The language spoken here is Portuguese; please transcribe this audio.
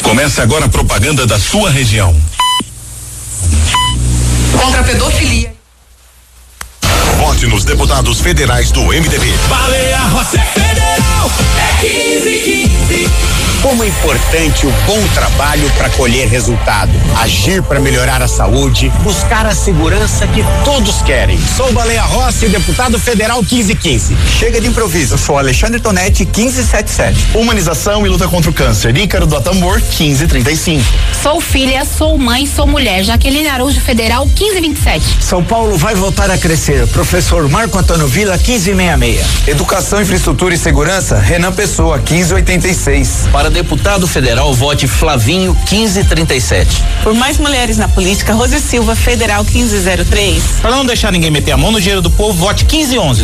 Começa agora a propaganda da sua região. Contra a pedofilia. Vote nos deputados federais do MDB. Baleia Rossi Federal é 1515. Como é importante o bom trabalho para colher resultado, agir para melhorar a saúde, buscar a segurança que todos querem. Sou Baleia Rossi, deputado federal 1515. Chega de improviso, eu sou Alexandre Tonetti 1577. Humanização e luta contra o câncer, Ícaro do Atambor 1535. Sou filha, sou mãe, sou mulher, Jaqueline Araújo Federal 1527. São Paulo vai voltar a crescer, professor Marco Antônio Vila 1566. Educação, infraestrutura e segurança, Renan Pessoa 1586. Para deputado federal, vote Flavinho 1537. Por mais mulheres na política, Rose Silva Federal 1503. Para não deixar ninguém meter a mão no dinheiro do povo, vote 1511.